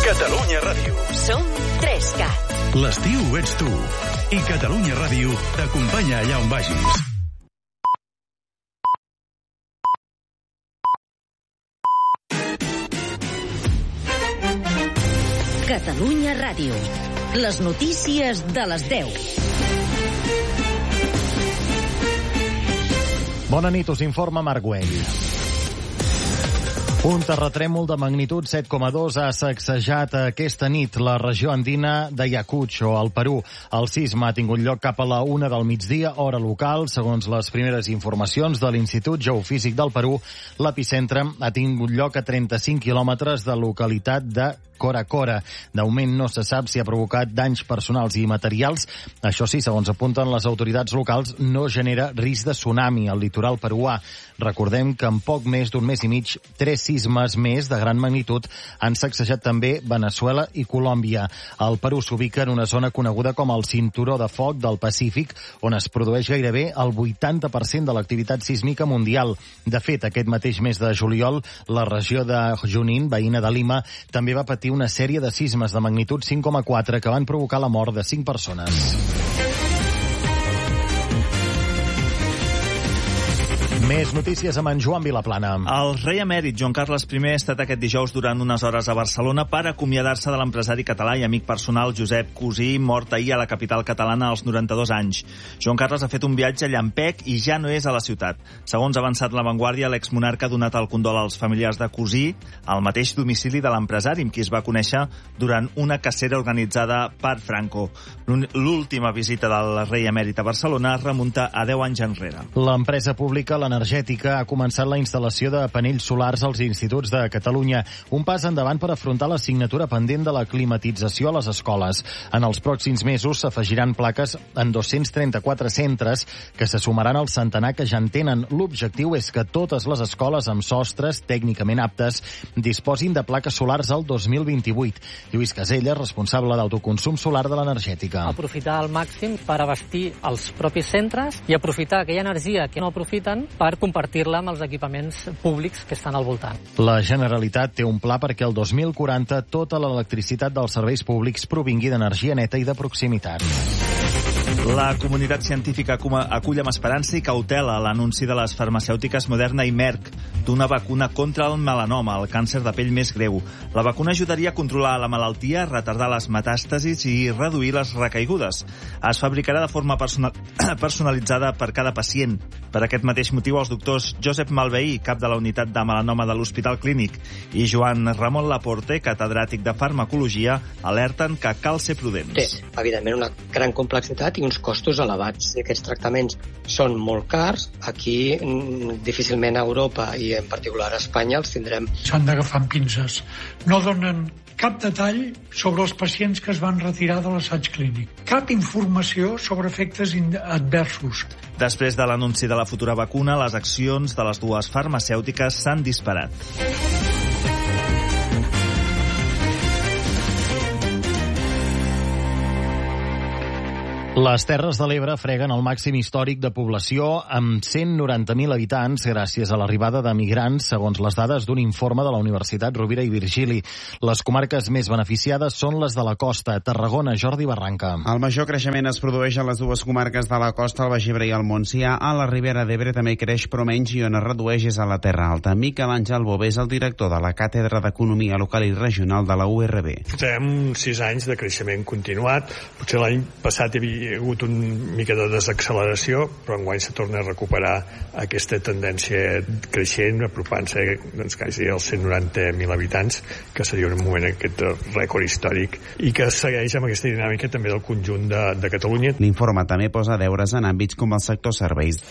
Catalunya Ràdio. Som 3CAT. L'estiu ets tu. I Catalunya Ràdio t'acompanya allà on vagis. Catalunya Ràdio. Les notícies de les 10. Bona nit, us informa Marc Güell. Un terratrèmol de magnitud 7,2 ha sacsejat aquesta nit la regió andina d'Ayacucho, al Perú. El sisme ha tingut lloc cap a la 1 del migdia, hora local. Segons les primeres informacions de l'Institut Geofísic del Perú, l'epicentre ha tingut lloc a 35 quilòmetres de localitat de Cora Cora. De moment no se sap si ha provocat danys personals i materials. Això sí, segons apunten les autoritats locals, no genera risc de tsunami al litoral peruà. Recordem que en poc més d'un mes i mig, 3 sismes més de gran magnitud han sacsejat també Veneçuela i Colòmbia. El Perú s'ubica en una zona coneguda com el Cinturó de Foc del Pacífic, on es produeix gairebé el 80% de l'activitat sísmica mundial. De fet, aquest mateix mes de juliol, la regió de Junín, veïna de Lima, també va patir una sèrie de sismes de magnitud 5,4 que van provocar la mort de 5 persones. Més notícies amb en Joan Vilaplana. El rei emèrit Joan Carles I ha estat aquest dijous durant unes hores a Barcelona per acomiadar-se de l'empresari català i amic personal Josep Cosí, mort ahir a la capital catalana als 92 anys. Joan Carles ha fet un viatge a llampec i ja no és a la ciutat. Segons ha avançat La Vanguardia, l'exmonarca ha donat el condol als familiars de Cosí al mateix domicili de l'empresari, amb qui es va conèixer durant una cacera organitzada per Franco. L'última visita del rei emèrit a Barcelona es remunta a 10 anys enrere. L'empresa pública, l'Energètica, ha començat la instal·lació de panells solars als instituts de Catalunya. Un pas endavant per afrontar l'assignatura pendent de la climatització a les escoles. En els pròxims mesos s'afegiran plaques en 234 centres que se sumaran al centenar que ja en tenen. L'objectiu és que totes les escoles amb sostres tècnicament aptes disposin de plaques solars al 2028. Lluís Casella, responsable d'autoconsum solar de l'Energètica. Aprofitar al màxim per abastir els propis centres i aprofitar aquella energia que no aprofiten per compartir-la amb els equipaments públics que estan al voltant. La Generalitat té un pla perquè el 2040 tota l'electricitat dels serveis públics provingui d'energia neta i de proximitat. La comunitat científica acull amb esperança i cautela l'anunci de les farmacèutiques Moderna i Merck d'una vacuna contra el melanoma, el càncer de pell més greu. La vacuna ajudaria a controlar la malaltia, retardar les metàstasis i reduir les recaigudes. Es fabricarà de forma personalitzada per cada pacient. Per aquest mateix motiu, els doctors Josep Malveí, cap de la unitat de melanoma de l'Hospital Clínic, i Joan Ramon Laporte, catedràtic de farmacologia, alerten que cal ser prudents. Té, evidentment, una gran complexitat i uns costos elevats. Aquests tractaments són molt cars. Aquí, difícilment a Europa i en particular a Espanya els tindrem. S'han d'agafar amb pinces. No donen cap detall sobre els pacients que es van retirar de l'assaig clínic. Cap informació sobre efectes adversos. Després de l'anunci de la futura vacuna, les accions de les dues farmacèutiques s'han disparat. Les Terres de l'Ebre freguen el màxim històric de població amb 190.000 habitants gràcies a l'arribada de migrants, segons les dades d'un informe de la Universitat Rovira i Virgili. Les comarques més beneficiades són les de la costa. Tarragona, Jordi Barranca. El major creixement es produeix a les dues comarques de la costa, el Baix Ebre i el Montsià. A la Ribera d'Ebre també creix, però menys, i on es redueix és a la Terra Alta. Miquel Àngel Bové és el director de la Càtedra d'Economia Local i Regional de la URB. Portem 6 anys de creixement continuat. Potser l'any passat hi havia hagut una mica de desacceleració, però enguany se torna a recuperar aquesta tendència creixent, apropant-se quasi als 190.000 habitants, que seria un moment aquest rècord històric, i que segueix amb aquesta dinàmica també del conjunt de Catalunya. L'informe també posa deures en àmbits com el sector serveis.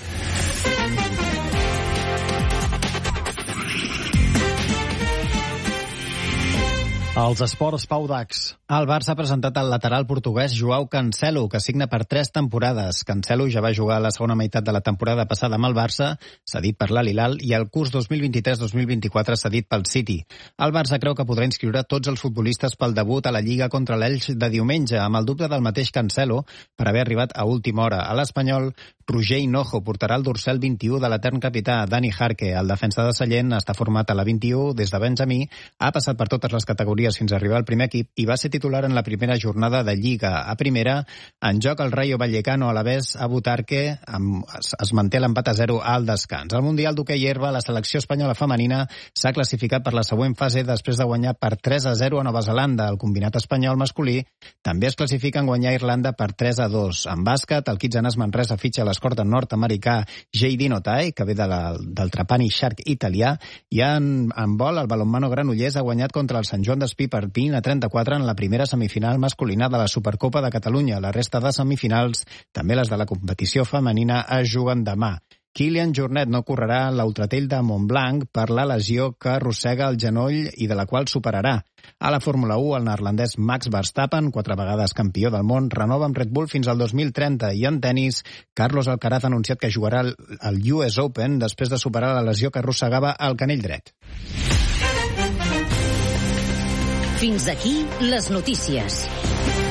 Els esports, Pau Dax. El Barça ha presentat el lateral portuguès Joao Cancelo, que signa per 3 temporades. Cancelo ja va jugar a la segona meitat de la temporada passada amb el Barça, cedit per l'Al-Hilal, i el curs 2023-2024 cedit pel City. El Barça creu que podrà inscriure tots els futbolistes pel debut a la Lliga contra l'Elx de diumenge, amb el dubte del mateix Cancelo per haver arribat a última hora. A l'Espanyol, Roger Hinojo portarà el dorsal 21 de l'etern capità Dani Jarque. El defensa de Sallent està format a la 21 des de Benjamí, ha passat per totes les categories dies fins a arribar al primer equip i va ser titular en la primera jornada de Lliga. A primera, en joc el Rayo Vallecano, a la vez a Butarque, es manté l'empat a 0 al descans. Al Mundial d'Hoquei Herba, la selecció espanyola femenina s'ha classificat per la següent fase després de guanyar per 3-0 a Nova Zelanda. El combinat espanyol masculí també es classifica en guanyar Irlanda per 3-2. En bàsquet, el Kitsanes Manresa fitxa l'escorta nord-americà J.D. Notae, que ve del Trapani Shark italià, i en vol el balonmano Granollers ha guanyat contra el Sant Joan d'Espí per 20-34 en la primera semifinal masculina de la Supercopa de Catalunya. La resta de semifinals, també les de la competició femenina, es juguen demà. Kilian Jornet no correrà l'Ultratell de Montblanc per la lesió que arrossega el genoll i de la qual superarà. A la Fórmula 1, el neerlandès Max Verstappen, 4 vegades campió del món, renova amb Red Bull fins al 2030. I en tennis, Carlos Alcaraz ha anunciat que jugarà al US Open després de superar la lesió que arrossegava al canell dret. Fins aquí les notícies.